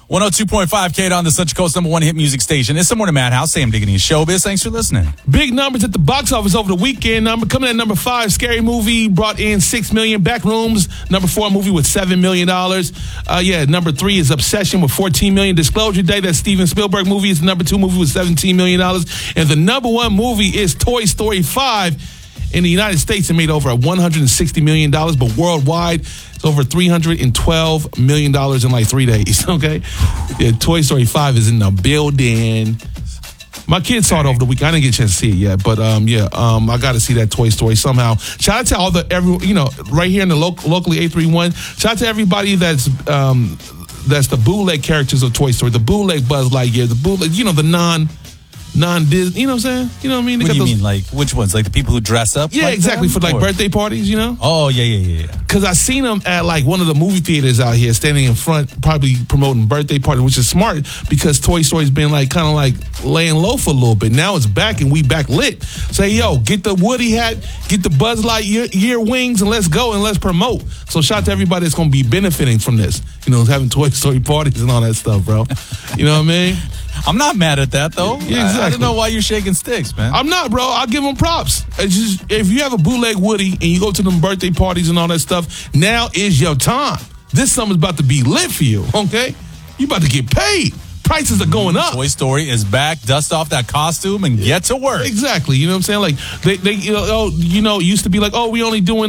102.5 Kate on the Central Coast #1 hit music station. It's the Morning Madhouse. Sam Diggity and Showbiz. Thanks for listening. Big numbers at the box office over the weekend. Coming at number 5, Scary Movie brought in $6 million. Backrooms, number 4 movie with $7 million. Number 3 is Obsession with $14 million. Disclosure Day, that Steven Spielberg movie, is the number 2 movie with $17 million. And the number 1 movie is Toy Story 5. In the United States, it made over $160 million, but worldwide, it's over $312 million in like 3 days, okay? Yeah, Toy Story 5 is in the building. My kids saw it over the weekend. I didn't get a chance to see it yet, but I got to see that Toy Story somehow. Shout out to everyone, right here in the locally 831. Shout out to everybody that's the bootleg characters of Toy Story, the bootleg Buzz Lightyear, the bootleg, the non-Disney, you know what I'm saying? You know what I mean? What do you mean, like, which ones? Like the people who dress up? Yeah, like exactly, them? for like birthday parties, Oh, yeah. Because I seen them at like one of the movie theaters out here, standing in front, probably promoting birthday party, which is smart because Toy Story's been like kind of like laying low for a little bit. Now it's back and we back lit. Say, yo, get the Woody hat, get the Buzz Lightyear wings, and let's go and let's promote. So shout out to everybody that's going to be benefiting from this. Having Toy Story parties and all that stuff, bro. You know what I mean? I'm not mad at that, though. Yeah, exactly. I don't know why you're shaking sticks, man. I'm not, bro. I'll give them props. It's just, if you have a bootleg Woody and you go to them birthday parties and all that stuff, now is your time. This summer's about to be lit for you, okay? You about to get paid. Prices are going up. Toy Story is back. Dust off that costume and get to work. Exactly. You know what I'm saying? Like they used to be like, oh, we only doing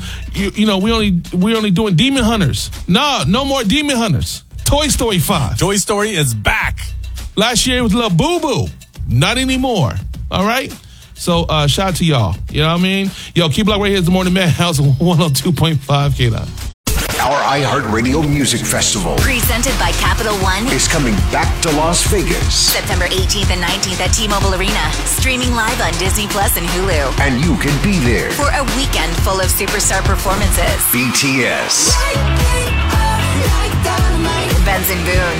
we only doing Demon Hunters. Nah, no more Demon Hunters. Toy Story 5. Toy Story is back. Last year it was a little boo-boo. Not anymore. All right? So shout out to y'all. You know what I mean? Yo, keep it locked right here. It's the Morning Madhouse 102.5 K-Dot. Our iHeartRadio Music Festival, presented by Capital One, is coming back to Las Vegas. September 18th and 19th at T-Mobile Arena. Streaming live on Disney Plus and Hulu. And you can be there for a weekend full of superstar performances. BTS, Benson Boone,